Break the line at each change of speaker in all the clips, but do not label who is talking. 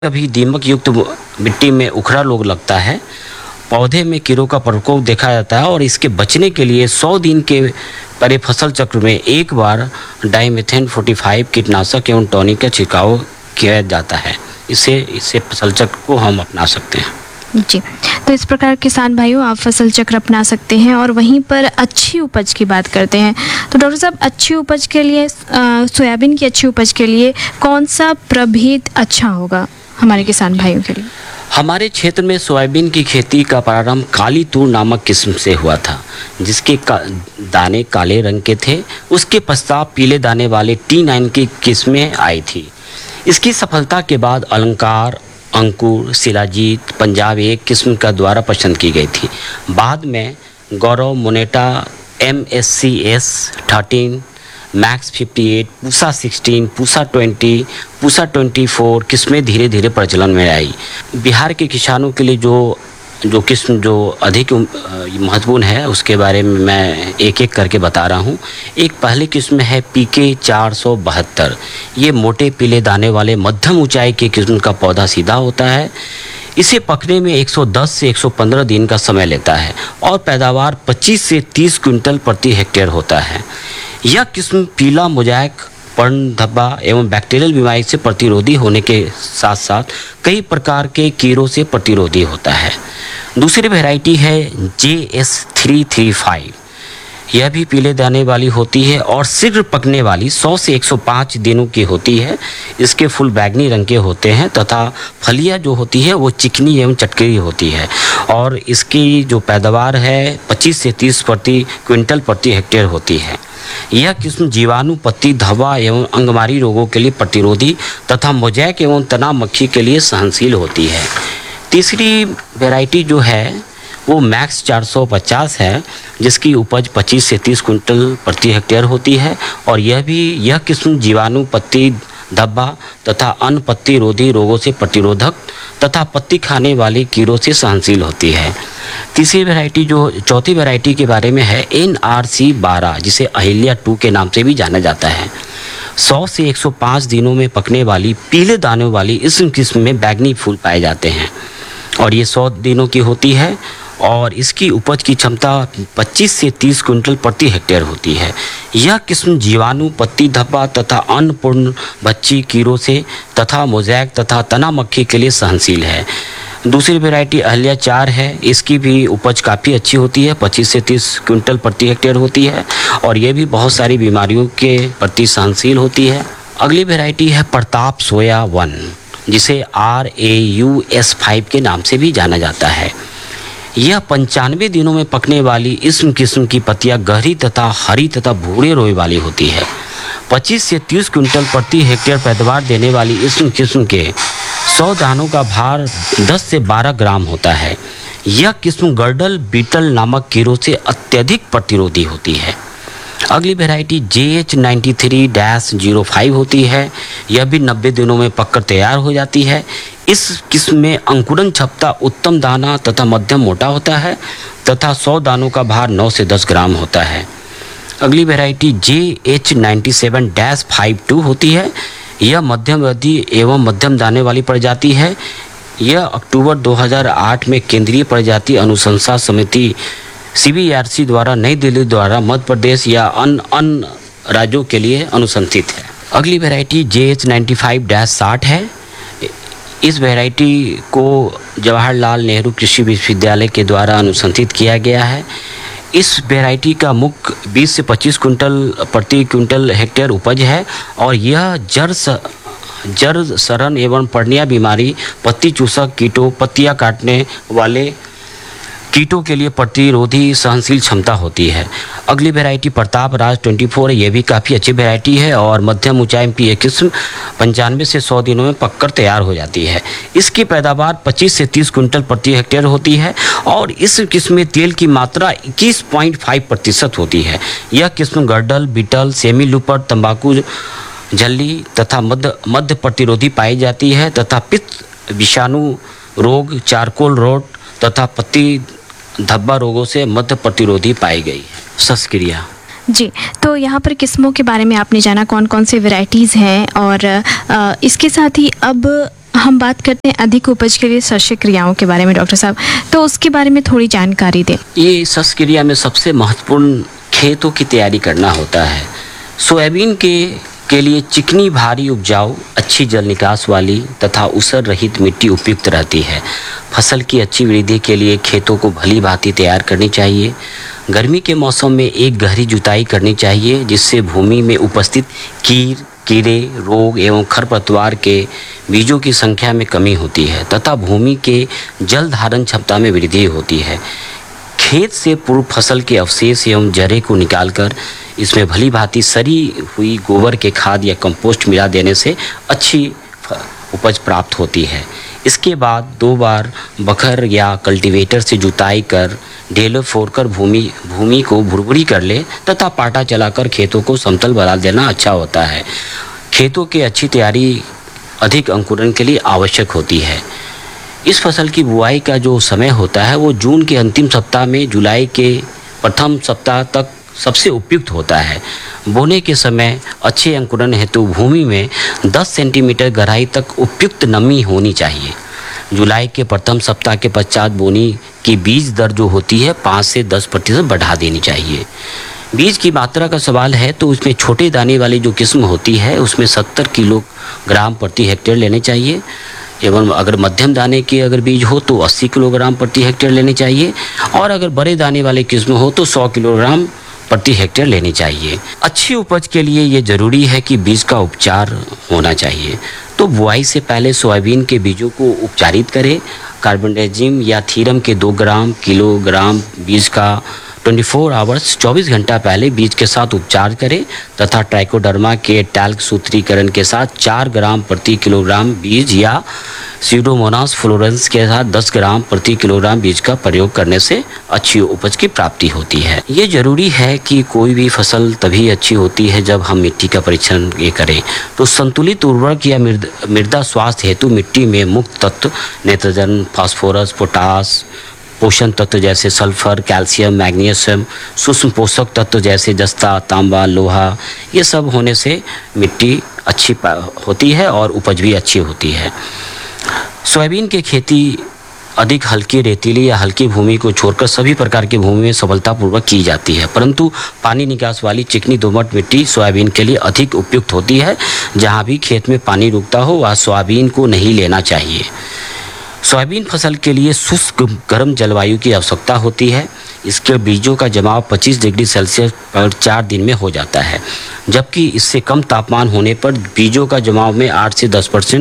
कभी दीमक युक्त मिट्टी में उखड़ा रोग लगता है, पौधे में कीड़ों का प्रकोप देखा जाता है और इसके बचने के लिए 100 दिन के परे फसल चक्र में एक बार डाइमेथेन 45 कीटनाशक एवं टॉनिक का छिड़काव किया जाता है। इससे फसल चक्र को हम अपना सकते हैं।
जी, तो इस प्रकार किसान भाइयों आप फसल चक्र अपना सकते हैं। और वहीं पर अच्छी उपज की बात करते हैं तो डॉक्टर साहब, अच्छी उपज के लिए सोयाबीन की अच्छी उपज के लिए कौन सा प्रभेद अच्छा होगा हमारे किसान भाइयों के लिए?
हमारे क्षेत्र में सोयाबीन की खेती का प्रारंभ काली तूर नामक किस्म से हुआ था, जिसके दाने काले रंग के थे। उसके पश्चात पीले दाने वाले T9 की किस्में आई थी। इसकी सफलता के बाद अलंकार, अंकुर, शिलाजीत, पंजाब एक किस्म का द्वारा पसंद की गई थी। बाद में गौरव, Moneta, MSCS 13, max 58, Pusa 16, Pusa 20, Pusa 24 किस्में धीरे धीरे प्रचलन में आई। बिहार के किसानों के लिए जो किस्म जो अधिक महत्वपूर्ण है उसके बारे में मैं एक एक करके बता रहा हूँ। एक पहली किस्म है PK 472। ये मोटे पीले दाने वाले मध्यम ऊंचाई के किस्म का पौधा सीधा होता है। इसे पकने में 110 से 115 दिन का समय लेता है और पैदावार 25 से 30 क्विंटल प्रति हेक्टेयर होता है। यह किस्म पीला मोजाइक, पर्ण धब्बा एवं बैक्टीरियल बीमारी से प्रतिरोधी होने के साथ साथ कई प्रकार के कीड़ों से प्रतिरोधी होता है। दूसरी वैरायटी है JS 335। यह भी पीले दाने वाली होती है और शीघ्र पकने वाली 100 से 105 दिनों की होती है। इसके फूल बैगनी रंग के होते हैं तथा फलियां जो होती है वो चिकनी एवं चटकीरी होती है और इसकी जो पैदावार है 25 से 30 प्रति क्विंटल प्रति हेक्टेयर होती है। यह किस्म जीवाणु, पत्ती धब्बा एवं अंगमारी रोगों के लिए प्रतिरोधी तथा मोजैक एवं तना मक्खी के लिए सहनशील होती है। तीसरी वैरायटी जो है वो मैक्स 450 है, जिसकी उपज 25 से 30 क्विंटल प्रति हेक्टेयर होती है और यह किस्म जीवाणु, पत्ती धब्बा तथा अन्य पत्ती रोधी रोगों से प्रतिरोधक तथा पत्ती खाने वाले कीड़ों से सहनशील होती है। चौथी वैरायटी के बारे में है NRC 12, जिसे अहिल्या 2 के नाम से भी जाना जाता है। 100 से 105 दिनों में पकने वाली पीले दानों वाली इस किस्म में बैगनी फूल पाए जाते हैं और ये 100 दिनों की होती है और इसकी उपज की क्षमता 25 से 30 क्विंटल प्रति हेक्टेयर होती है। यह किस्म जीवाणु, पत्ती धब्बा तथा अन्य पूर्ण बच्ची कीड़ों से तथा मोजैक तथा तना मक्खी के लिए सहनशील है। दूसरी वैरायटी अहिल्या 4 है। इसकी भी उपज काफ़ी अच्छी होती है, 25 से 30 क्विंटल प्रति हेक्टेयर होती है और यह भी बहुत सारी बीमारियों के प्रति सहनशील होती है। अगली वैरायटी है प्रताप सोया 1, जिसे RAUS 5 के नाम से भी जाना जाता है। यह 95 दिनों में पकने वाली इस किस्म की पत्तियां गहरी तथा हरी तथा भूरे रोए वाली होती है। 25 से 30 क्विंटल प्रति हेक्टेयर पैदावार देने वाली इस किस्म के 100 दानों का भार 10 से 12 ग्राम होता है। यह किस्म गर्डल बीटल नामक कीड़ों से अत्यधिक प्रतिरोधी होती है। अगली वैरायटी JH 93-05 होती है। यह भी 90 दिनों में पककर तैयार हो जाती है। इस किस्म में अंकुरन क्षमता उत्तम दाना तथा मध्यम मोटा होता है तथा 100 दानों का भार 9 से 10 ग्राम होता है। अगली वैरायटी JH 97-52 होती है। यह मध्यम अवधि एवं मध्यम दाने वाली प्रजाति है। यह अक्टूबर 2008 में केंद्रीय प्रजाति अनुशंसा समिति CBRC द्वारा नई दिल्ली द्वारा मध्य प्रदेश या अन्य राज्यों के लिए अनुशंसित है। अगली वैरायटी JH 95-60 है। इस वैरायटी को जवाहरलाल नेहरू कृषि विश्वविद्यालय के द्वारा अनुशंसित किया गया है। इस वैरायटी का मुख्य 20 से 25 क्विंटल प्रति क्विंटल हेक्टेयर उपज है और यह जड़ सड़न एवं पर्णिया बीमारी, पत्ती चूसक कीटों, पत्तियां काटने वाले कीटों के लिए प्रतिरोधी सहनशील क्षमता होती है। अगली वैरायटी प्रताप राज 24 है। यह भी काफ़ी अच्छी वैरायटी है और मध्यम ऊंचाई की यह किस्म 95 से 100 दिनों में पककर तैयार हो जाती है। इसकी पैदावार 25 से 30 क्विंटल प्रति हेक्टेयर होती है और इस किस्म में तेल की मात्रा 21.5% होती है। यह किस्म गर्डल, बीटल, सेमी लूपर, तंबाकू झल्ली तथा मध्य प्रतिरोधी पाई जाती है तथा पित्त विषाणु रोग, चारकोल रोग तथा पत्ती धब्बा रोगों से मध्य प्रतिरोधी पाई गई है। शस्त्रक्रिया
जी, तो यहाँ पर किस्मों के बारे में आपने जाना कौन कौन से वैरायटीज़ हैं और इसके साथ ही अब हम बात करते हैं अधिक उपज के लिए शस्य क्रियाओं के बारे में डॉक्टर साहब, तो उसके बारे में थोड़ी जानकारी दें।
ये शस्य क्रिया में सबसे महत्वपूर्ण खेतों की तैयारी करना होता है। सोयाबीन के लिए चिकनी, भारी, उपजाऊ, अच्छी जल निकास वाली तथा ऊसर रहित मिट्टी उपयुक्त रहती है। फसल की अच्छी वृद्धि के लिए खेतों को भली भांति तैयार करनी चाहिए। गर्मी के मौसम में एक गहरी जुताई करनी चाहिए, जिससे भूमि में उपस्थित कीड़े, रोग एवं खरपतवार के बीजों की संख्या में कमी होती है तथा भूमि के जल धारण क्षमता में वृद्धि होती है। खेत से पूर्व फसल के अवशेष एवं जरे को निकालकर इसमें भली भांति सड़ी हुई गोबर के खाद या कंपोस्ट मिला देने से अच्छी उपज प्राप्त होती है। इसके बाद 2 बार बखर या कल्टीवेटर से जुताई कर ढेले फोड़कर भूमि को भुरभुरी कर ले तथा पाटा चलाकर खेतों को समतल बना देना अच्छा होता है। खेतों की अच्छी तैयारी अधिक अंकुरण के लिए आवश्यक होती है। इस फसल की बुआई का जो समय होता है वो जून के अंतिम सप्ताह में जुलाई के प्रथम सप्ताह तक सबसे उपयुक्त होता है। बोने के समय अच्छे अंकुरण हेतु भूमि में 10 सेंटीमीटर गहराई तक उपयुक्त नमी होनी चाहिए। जुलाई के प्रथम सप्ताह के पश्चात बोनी की बीज दर जो होती है 5 से 10% बढ़ा देनी चाहिए। बीज की मात्रा का सवाल है तो उसमें छोटे दाने वाली जो किस्म होती है उसमें 70 किलोग्राम प्रति हेक्टेयर लेने चाहिए एवं अगर मध्यम दाने की अगर बीज हो तो 80 किलोग्राम प्रति हेक्टेयर लेने चाहिए और अगर बड़े दाने वाले किस्म हो तो 100 किलोग्राम प्रति हेक्टेयर लेनी चाहिए। अच्छी उपज के लिए ये जरूरी है कि बीज का उपचार होना चाहिए। तो बुआई से पहले सोयाबीन के बीजों को उपचारित करें। कार्बेंडाजिम या थीरम के 2 ग्राम किलोग्राम बीज का 24 आवर्स 24 घंटा पहले बीज के साथ उपचार करें तथा ट्राइकोडर्मा के टैल्क सूत्रीकरण के साथ 4 ग्राम प्रति किलोग्राम बीज या सीडोमोनास फ्लोरेंस के साथ 10 ग्राम प्रति किलोग्राम बीज का प्रयोग करने से अच्छी उपज की प्राप्ति होती है। ये जरूरी है कि कोई भी फसल तभी अच्छी होती है जब हम मिट्टी का परीक्षण करें। तो संतुलित उर्वरक या मृदा स्वास्थ्य हेतु मिट्टी में मुख्य तत्व नाइट्रोजन, फास्फोरस, पोटास, पोषण तत्व जैसे सल्फर, कैल्शियम, मैग्नीशियम, सूक्ष्म पोषक तत्व जैसे जस्ता, तांबा, लोहा, ये सब होने से मिट्टी अच्छी होती है और उपज भी अच्छी होती है। सोयाबीन की खेती अधिक हल्की, रेतीली या हल्की भूमि को छोड़कर सभी प्रकार की भूमि में सफलतापूर्वक की जाती है, परंतु पानी निकास वाली चिकनी दोमट मिट्टी सोयाबीन के लिए अधिक उपयुक्त होती है। जहाँ भी खेत में पानी रुकता हो वह सोयाबीन को नहीं लेना चाहिए। सोयाबीन फसल के लिए शुष्क गर्म जलवायु की आवश्यकता होती है। इसके बीजों का जमाव 25 डिग्री सेल्सियस पर 4 दिन में हो जाता है, जबकि इससे कम तापमान होने पर बीजों का जमाव में 8 से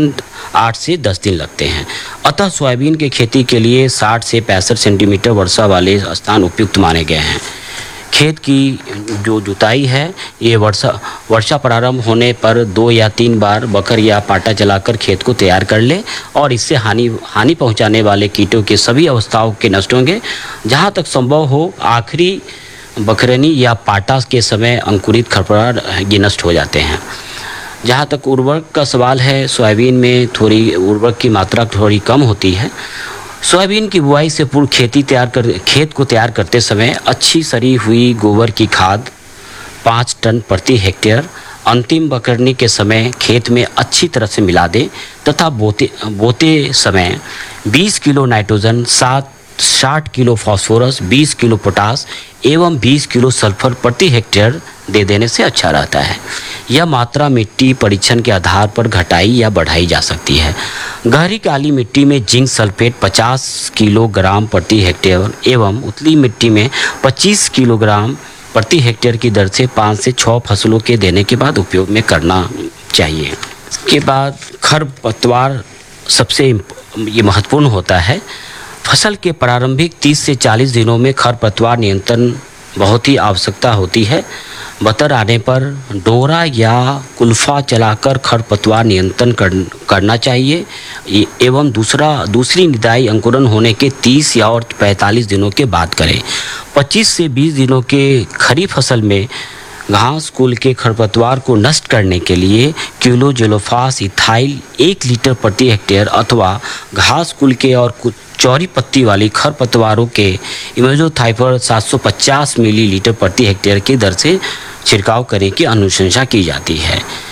10 दिन लगते हैं। अतः सोयाबीन की खेती के लिए 60 से 65 सेंटीमीटर वर्षा वाले स्थान उपयुक्त माने गए हैं। खेत की जो जुताई है ये वर्षा प्रारंभ होने पर 2 या 3 बार बखर या पाटा चलाकर खेत को तैयार कर ले और इससे हानि पहुंचाने वाले कीटों के सभी अवस्थाओं के नष्ट होंगे। जहां तक संभव हो आखिरी बखरनी या पाटा के समय अंकुरित खरपतवार ये नष्ट हो जाते हैं। जहाँ तक उर्वरक का सवाल है, सोयाबीन में थोड़ी उर्वरक की मात्रा थोड़ी कम होती है। सोयाबीन की बुआई से पूर्व खेत को तैयार करते समय अच्छी सड़ी हुई गोबर की खाद 5 टन प्रति हेक्टेयर अंतिम बखरनी के समय खेत में अच्छी तरह से मिला दें तथा बोते समय 20 kilo nitrogen, 60 kilo phosphorus, 20 kilo potash एवं 20 किलो सल्फर प्रति हेक्टेयर दे देने से अच्छा रहता है। यह मात्रा मिट्टी परीक्षण के आधार पर घटाई या बढ़ाई जा सकती है। गहरी काली मिट्टी में जिंक सल्फेट 50 किलोग्राम प्रति हेक्टेयर एवं उतली मिट्टी में 25 किलोग्राम प्रति हेक्टेयर की दर से 5 से 6 फसलों के देने के बाद उपयोग में करना चाहिए। इसके बाद खरपतवार सबसे ये महत्वपूर्ण होता है। फसल के प्रारंभिक 30 से 40 दिनों में खरपतवार नियंत्रण बहुत ही आवश्यकता होती है। बतर आने पर डोरा या कुल्फा चलाकर खरपतवार नियंत्रण करना चाहिए एवं दूसरी निदाई अंकुरण होने के 30 या और 45 दिनों के बाद करें। 25 से 20 दिनों के खरीफ फसल में घास कुल के खरपतवार को नष्ट करने के लिए क्लोरोजेलोफास इथाइल 1 लीटर प्रति हेक्टेयर अथवा घास कुल के और चौड़ी पत्ती वाली खरपतवारों के इमेजोथाइपर 750 मिलीलीटर प्रति हेक्टेयर की दर से छिड़काव करने की अनुशंसा की जाती है।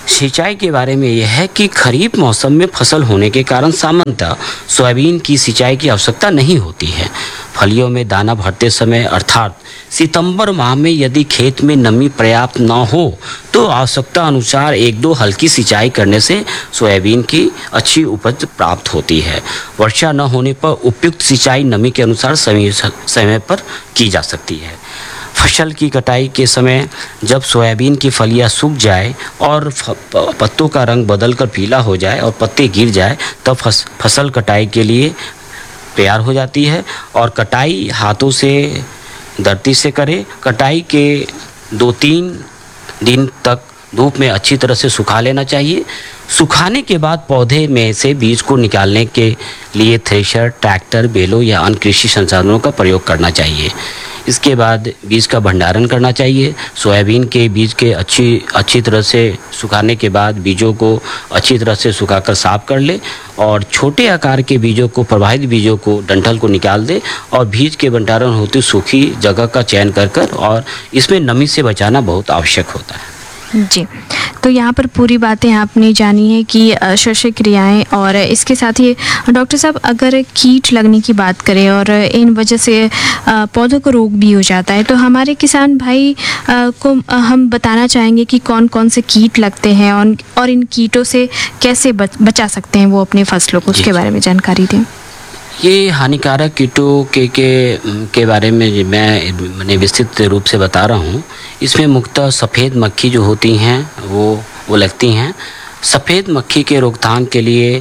सिंचाई के बारे में यह है कि खरीफ मौसम में फसल होने के कारण सामान्यतः सोयाबीन की सिंचाई की आवश्यकता नहीं होती है। फलियों में दाना भरते समय अर्थात सितंबर माह में यदि खेत में नमी पर्याप्त न हो तो आवश्यकता अनुसार 1-2 हल्की सिंचाई करने से सोयाबीन की अच्छी उपज प्राप्त होती है। वर्षा न होने पर उपयुक्त सिंचाई नमी के अनुसार समय पर की जा सकती है। फसल की कटाई के समय जब सोयाबीन की फलियां सूख जाए और पत्तों का रंग बदलकर पीला हो जाए और पत्ते गिर जाए तब फसल कटाई के लिए तैयार हो जाती है। और कटाई हाथों से धरती से करें। कटाई के 2-3 दिन तक धूप में अच्छी तरह से सुखा लेना चाहिए। सुखाने के बाद पौधे में से बीज को निकालने के लिए थ्रेशर, ट्रैक्टर, बेलों या अन्य कृषि संसाधनों का प्रयोग करना चाहिए। इसके बाद बीज का भंडारण करना चाहिए। सोयाबीन के बीज के अच्छी तरह से सुखाने के बाद बीजों को अच्छी तरह से सुखाकर साफ कर ले और छोटे आकार के बीजों को, प्रवाहित बीजों को, डंठल को निकाल दे और बीज के भंडारण होते सूखी जगह का चयन कर और इसमें नमी से बचाना बहुत आवश्यक होता है।
जी, तो यहाँ पर पूरी बातें आपने जानी है कि शस्य क्रियाएं, और इसके साथ ही डॉक्टर साहब अगर कीट लगने की बात करें और इन वजह से पौधों को रोग भी हो जाता है तो हमारे किसान भाई को हम बताना चाहेंगे कि कौन कौन से कीट लगते हैं और इन कीटों से कैसे बचा सकते हैं वो अपने फसलों को, उसके बारे में जानकारी दें।
ये हानिकारक कीटों के बारे में मैंने विस्तृत रूप से बता रहा हूँ। इसमें मुख्यतः सफ़ेद मक्खी जो होती हैं वो लगती हैं। सफ़ेद मक्खी के रोकथाम के लिए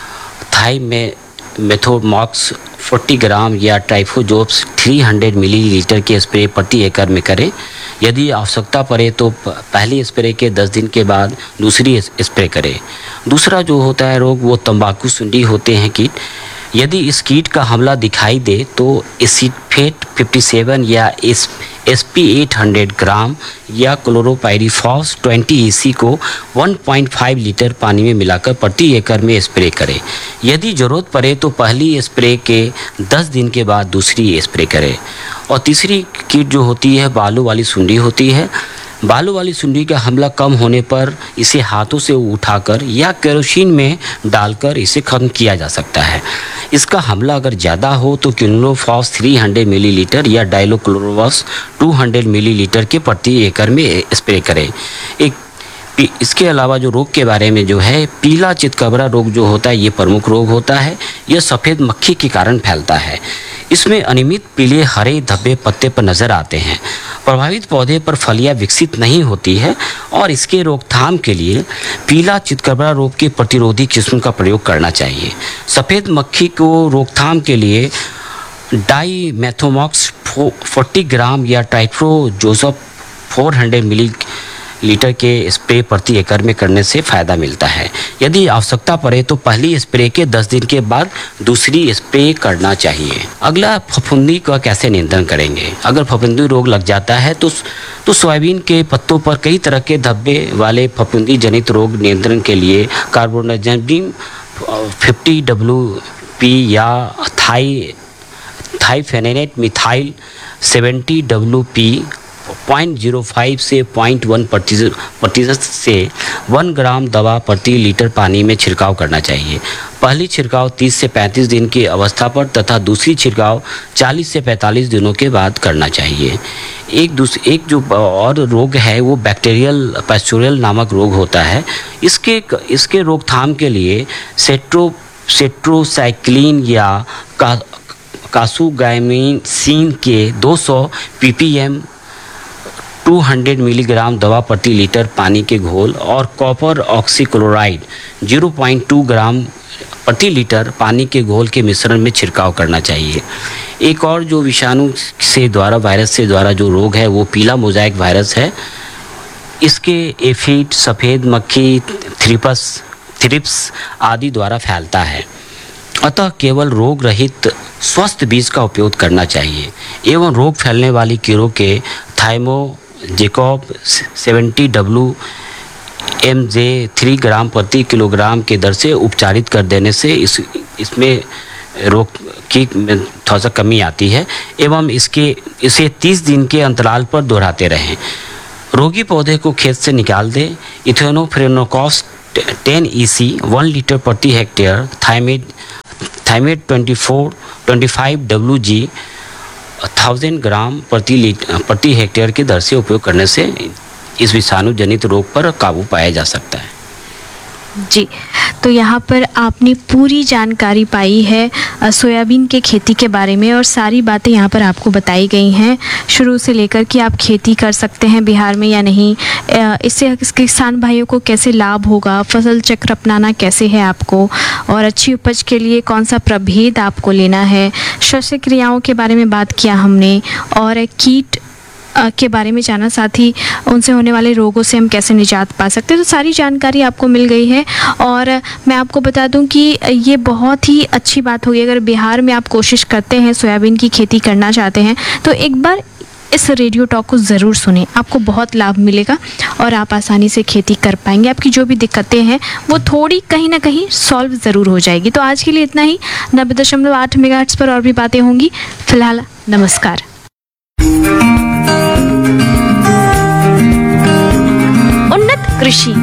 थाइमेथोमॉक्स 40 ग्राम या ट्राइफोजोप्स 300 मिलीलीटर के स्प्रे प्रति एकड़ में करें। यदि आवश्यकता पड़े तो पहली स्प्रे के 10 दिन के बाद दूसरी स्प्रे करें। दूसरा जो होता है रोग वो तंबाकू सुंडी होते हैं कीट। यदि इस कीट का हमला दिखाई दे तो एसिफेट 57 या SP 800 ग्राम या क्लोरोपाइरीफॉस 20 EC को 1.5 लीटर पानी में मिलाकर प्रति एकड़ में स्प्रे करें। यदि ज़रूरत पड़े तो पहली स्प्रे के 10 दिन के बाद दूसरी स्प्रे करें। और तीसरी कीट जो होती है बालू वाली सुंडी होती है। बालू वाली सुंडी का हमला कम होने पर इसे हाथों से उठाकर या केरोसिन में डालकर इसे खत्म किया जा सकता है। इसका हमला अगर ज़्यादा हो तो क्विनोलोफॉस 300 मिलीलीटर या डाइलोक्लोरोवास 200 मिलीलीटर के प्रति एकड़ में स्प्रे करें। इसके अलावा जो रोग के बारे में जो है पीला चितकबरा रोग जो होता है ये प्रमुख रोग होता है। यह सफ़ेद मक्खी के कारण फैलता है। इसमें अनियमित पीले हरे धब्बे पत्ते पर नज़र आते हैं। प्रभावित पौधे पर फलियां विकसित नहीं होती है और इसके रोकथाम के लिए पीला चितकबरा रोग के प्रतिरोधी किस्म का प्रयोग करना चाहिए। सफ़ेद मक्खी को रोकथाम के लिए डाईमेथोमॉक्स 40 ग्राम या ट्राइफोजोसप 400 मिलीलीटर के स्प्रे प्रति एकड़ में करने से फ़ायदा मिलता है। यदि आवश्यकता पड़े तो पहली स्प्रे के 10 दिन के बाद दूसरी स्प्रे करना चाहिए। अगला फफूंदी का कैसे नियंत्रण करेंगे। अगर फफूंदी रोग लग जाता है तो सोयाबीन के पत्तों पर कई तरह के धब्बे वाले फफूंदी जनित रोग नियंत्रण के लिए कार्बोनाजिम 50 WP या थाइफेनेट मिथाइल 70 WP 0.05 से 0.1% से 1 ग्राम दवा प्रति लीटर पानी में छिड़काव करना चाहिए। पहली छिड़काव 30 से 35 दिन की अवस्था पर तथा दूसरी छिड़काव 40 से 45 दिनों के बाद करना चाहिए। एक जो और रोग है वो बैक्टीरियल पैस्टोरियल नामक रोग होता है। इसके रोकथाम के लिए सेट्रोसाइक्लिन या कासुगाइमिसिन के 200 ppm 200 मिलीग्राम दवा प्रति लीटर पानी के घोल और कॉपर ऑक्सीक्लोराइड 0.2 ग्राम प्रति लीटर पानी के घोल के मिश्रण में छिड़काव करना चाहिए। एक और जो विषाणु से द्वारा वायरस से द्वारा जो रोग है वो पीला मोज़ाइक वायरस है। इसके एफिड, सफ़ेद मक्खी, थ्रिप्स आदि द्वारा फैलता है। अतः केवल रोग रहित स्वस्थ बीज का उपयोग करना चाहिए एवं रोग फैलने वाली कीड़ों के थाइमोजेकॉब 70 WMJ 3 ग्राम प्रति किलोग्राम के दर से उपचारित कर देने से इसमें रोग की थोड़ा सा कमी आती है एवं इसे 30 दिन के अंतराल पर दोहराते रहें। रोगी पौधे को खेत से निकाल दे। इथेनोफ्रेनोकॉस 10 EC 1 लीटर प्रति हेक्टेयर, थाइमेट 25 WG 1000 ग्राम प्रति हेक्टेयर की दर से उपयोग करने से इस विषाणु जनित रोग पर काबू पाया जा सकता है।
जी, तो यहाँ पर आपने पूरी जानकारी पाई है सोयाबीन के खेती के बारे में और सारी बातें यहाँ पर आपको बताई गई हैं शुरू से लेकर कि आप खेती कर सकते हैं बिहार में या नहीं, इससे किसान भाइयों को कैसे लाभ होगा, फसल चक्र अपनाना कैसे है आपको, और अच्छी उपज के लिए कौन सा प्रभेद आपको लेना है, शस्य क्रियाओं के बारे में बात किया हमने, और कीट के बारे में जाना, साथ ही उनसे होने वाले रोगों से हम कैसे निजात पा सकते हैं। तो सारी जानकारी आपको मिल गई है और मैं आपको बता दूं कि ये बहुत ही अच्छी बात होगी अगर बिहार में आप कोशिश करते हैं सोयाबीन की खेती करना चाहते हैं तो एक बार इस रेडियो टॉक को ज़रूर सुनें, आपको बहुत लाभ मिलेगा और आप आसानी से खेती कर पाएंगे। आपकी जो भी दिक्कतें हैं वो थोड़ी कहीं ना कहीं सॉल्व ज़रूर हो जाएगी। तो आज के लिए इतना ही। 90.8 मेगाहर्ट्ज़ पर और भी बातें होंगी। फिलहाल नमस्कार। उन्नत कृषि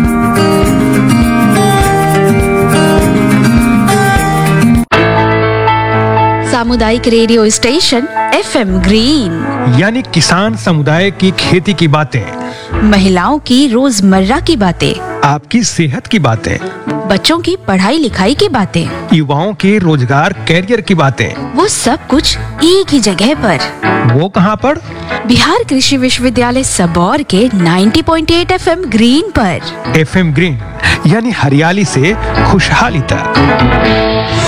सामुदायिक रेडियो स्टेशन FM ग्रीन,
यानी किसान समुदाय की खेती की बातें,
महिलाओं की रोजमर्रा की बातें,
आपकी सेहत की बातें,
बच्चों की पढ़ाई लिखाई की बातें,
युवाओं के रोजगार कैरियर की बातें,
वो सब कुछ एक ही जगह पर।
वो कहाँ पर?
बिहार कृषि विश्वविद्यालय सबौर के 90.8 FM ग्रीन पर।
FM ग्रीन यानी हरियाली से खुशहाली तक।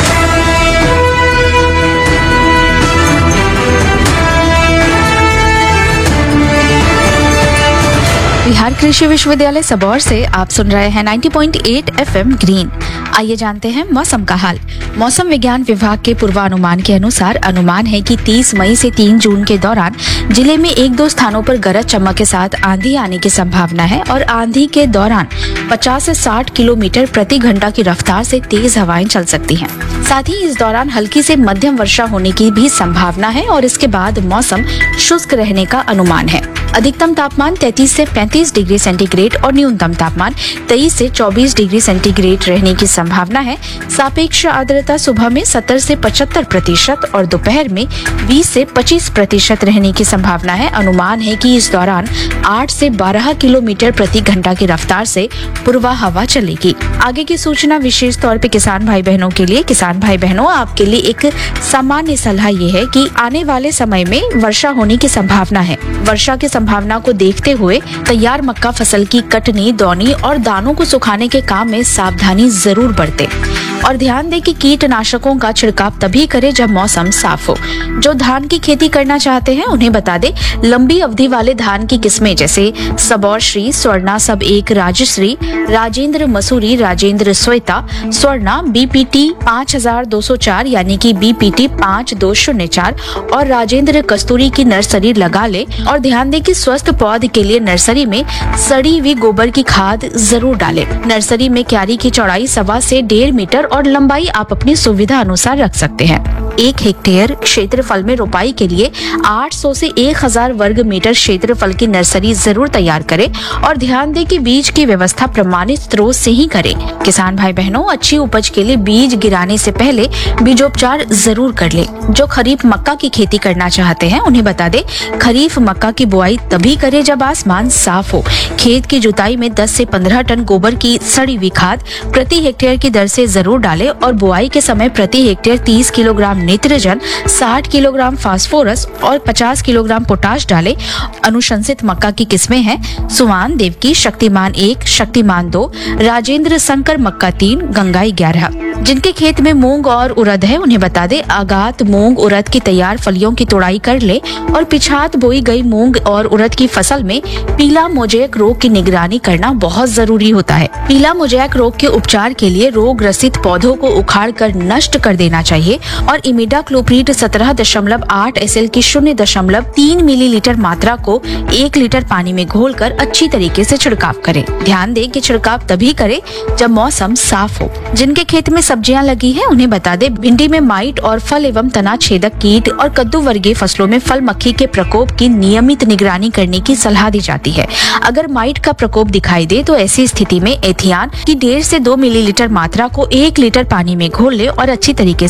बिहार कृषि विश्वविद्यालय सबौर से आप सुन रहे हैं 90.8 FM ग्रीन। आइए जानते हैं मौसम का हाल। मौसम विज्ञान विभाग के पूर्वानुमान के अनुसार अनुमान है कि 30 मई से 3 जून के दौरान जिले में 1-2 स्थानों पर गरज चमक के साथ आंधी आने की संभावना है और आंधी के दौरान 50 से 60 किलोमीटर प्रति घंटा की रफ्तार से तेज हवाएं चल सकती हैं। साथ ही इस दौरान हल्की से मध्यम वर्षा होने की भी संभावना है और इसके बाद मौसम शुष्क रहने का अनुमान है। अधिकतम तापमान 33 से 35 डिग्री सेंटीग्रेड और न्यूनतम तापमान 23 से 24 डिग्री सेंटीग्रेड रहने की संभावना है। सापेक्ष आर्द्रता सुबह में 70 से 75% और दोपहर में 20 से 25% रहने की संभावना है। अनुमान है कि इस दौरान 8 से 12 किलोमीटर प्रति घंटा की रफ्तार से पूर्वा हवा चलेगी। आगे की सूचना विशेष तौर पे किसान भाई बहनों के लिए। किसान भाई बहनों, आपके लिए एक सामान्य सलाह ये है कि आने वाले समय में वर्षा होने की संभावना है। वर्षा की संभावना को देखते हुए तैयार मक्का फसल की कटनी, दौनी और दानों को सुखाने के काम में सावधानी जरूर बरतें और ध्यान दें कि कीटनाशकों का छिड़काव तभी करें जब मौसम साफ हो। जो धान की खेती करना चाहते हैं उन्हें बता दें, लंबी अवधि वाले धान की किस्में जैसे सबौर श्री, स्वर्णा सब 1, राजश्री, राजेंद्र मसूरी, राजेंद्र श्वेता, स्वर्णा, BPT 5204 यानी कि BPT 5204 और राजेंद्र कस्तूरी की नर्सरी लगा ले और ध्यान दें कि स्वस्थ पौध के लिए नर्सरी में सड़ी हुई गोबर की खाद जरूर डालें। नर्सरी में क्यारी की चौड़ाई 1.25 से 1.5 मीटर और लंबाई आप अपनी सुविधा अनुसार रख सकते हैं। 1 हेक्टेयर क्षेत्रफल में रोपाई के लिए 800 से 1000 वर्ग मीटर क्षेत्रफल की नर्सरी जरूर तैयार करें और ध्यान दें कि बीज की व्यवस्था प्रमाणित स्रोत से ही करें। किसान भाई बहनों, अच्छी उपज के लिए बीज गिराने से पहले बीजोपचार जरूर कर ले। जो खरीफ मक्का की खेती करना चाहते हैं उन्हें बता दें, खरीफ मक्का की बुआई तभी करें जब आसमान साफ हो। खेत की जुताई में 10 से 15 टन गोबर की सड़ी हुई खाद प्रति हेक्टेयर की दर से जरूर डालें और बुआई के समय प्रति hectare 30 kilogram nitrogen, 60 kilogram phosphorus और 50 किलोग्राम पोटाश डालें। अनुशंसित मक्का की किस्में हैं सुवान, देवकी, शक्तिमान 1, शक्तिमान 2, राजेंद्र शंकर मक्का 3, गंगाई 11। जिनके खेत में मूंग और उड़द है उन्हें बता दें, आगात मूंग उड़द की तैयार फलियों की तोड़ाई कर ले और पिछात बोई गई मूंग और उड़द की फसल में पीला मोज़ेक रोग की निगरानी करना बहुत जरूरी होता है। पीला मोज़ेक रोग के उपचार के लिए रोग ग्रसित पौधों को उखाड़ कर नष्ट कर देना चाहिए और इमिडाक्लोप्रिड 17.8 SL की 0.3 मिलीलीटर मात्रा को 1 लीटर पानी में घोलकर अच्छी तरीके से छिड़काव करें। ध्यान दें कि छिड़काव तभी करें जब मौसम साफ हो। जिनके खेत में सब्जियां लगी है उन्हें बता दे। भिंडी में माइट और फल एवं तना छेदक कीट और कद्दू वर्गीय फसलों में फल मक्खी के प्रकोप की नियमित निगरानी करने की सलाह दी जाती है। अगर माइट का प्रकोप दिखाई दे तो ऐसी स्थिति में एथियान की 1.5 से 2 मिलीलीटर मात्रा को 1 लीटर पानी में घोल ले और अच्छी तरीके